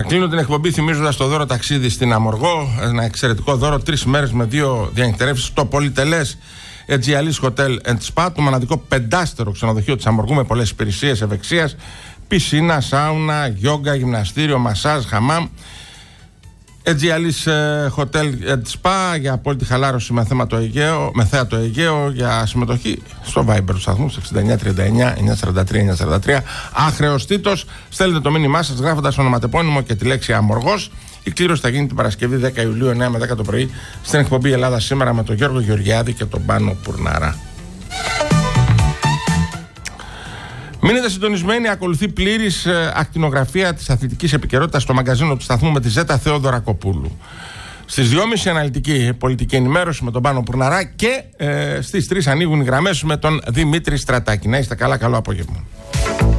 Κλείνω την εκπομπή θυμίζοντας το δώρο ταξίδι στην Αμοργό. Ένα εξαιρετικό δώρο, 3 μέρες με 2 διανυκτερεύσεις στο πολυτελές Aegealis Hotel & Spa, το μοναδικό 5-στερο ξενοδοχείο της Αμοργού με πολλές υπηρεσίες ευεξίας, πισίνα, σάουνα, γιόγκα, γυμναστήριο, μασάζ, χαμάμ. Aegealis Hotel & Spa για απόλυτη χαλάρωση με θέατο Αιγαίο. Για συμμετοχή στο Viber του σταθμού 6939-943-943. Αχρεωστήτως στέλνετε το μήνυμά σας γράφοντας ονοματεπώνυμο και τη λέξη Αμοργός. Η κλήρωση θα γίνει την Παρασκευή 10 Ιουλίου 9 με 10 το πρωί στην εκπομπή Ελλάδα Σήμερα με τον Γιώργο Γεωργιάδη και τον Πάνο Πουρνάρα. Μείνετε συντονισμένοι, ακολουθεί πλήρης ακτινογραφία της αθλητικής επικαιρότητας στο μαγκαζίνο του σταθμού με τη Ζέτα Θεόδωρα Κοπούλου. Στις 2.30 αναλυτική πολιτική ενημέρωση με τον Πάνο Πουρναρά και στις 3 ανοίγουν οι γραμμές με τον Δημήτρη Στρατάκη. Να είστε καλά, καλό απόγευμα.